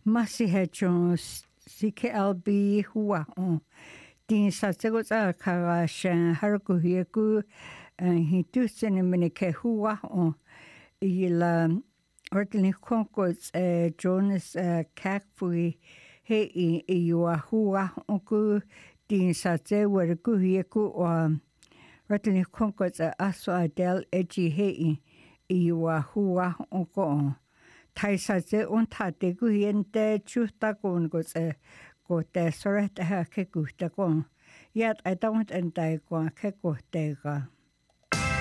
Masihe Jones CKLB hua on. Din sa tego sa kara shan harku hieku hi tusen minike hua on. Ila ordentlig konkurs Jonas Kakfui he I yua hua onku din sa te werku hieku o ordentlig konkurs aso Adele Edgy he I yua hua onko on. Taisa te on tate ku hiente chuta kun ko te soretta ha ke kuhta kon. Yet I don't and I go ke kohtega.